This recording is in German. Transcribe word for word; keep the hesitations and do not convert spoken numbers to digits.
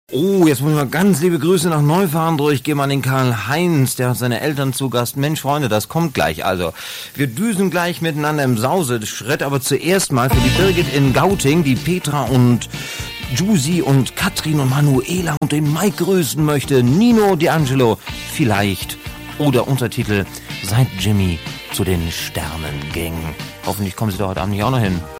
Oh, jetzt muss ich mal ganz liebe Grüße nach Neufahren durchgeben an den Karl-Heinz, der hat seine Eltern zu Gast. Mensch, Freunde, das kommt gleich. Also, wir düsen gleich miteinander im Sause-Schritt, aber zuerst mal für die Birgit in Gauting, die Petra und Jusi und Katrin und Manuela und den Mike grüßen möchte. Nino D'Angelo, vielleicht. Oder Untertitel, seit Jimmy zu den Sternen ging. Hoffentlich kommen Sie da heute Abend nicht auch noch hin.